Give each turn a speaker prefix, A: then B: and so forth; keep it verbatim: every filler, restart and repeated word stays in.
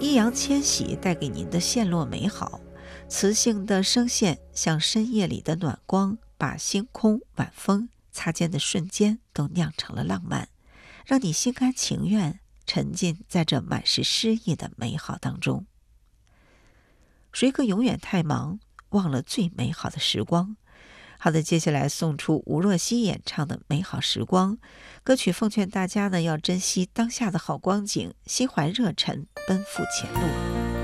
A: 易烊千玺带给您的线落美好，磁性的声线像深夜里的暖光，把星空、晚风擦肩的瞬间都酿成了浪漫，让你心甘情愿沉浸在这满是诗意的美好当中。谁可永远太忙，忘了最美好的时光。好的，接下来送出吴若希演唱的《美好时光》歌曲，奉劝大家呢要珍惜当下的好光景，心怀热忱，奔赴前路。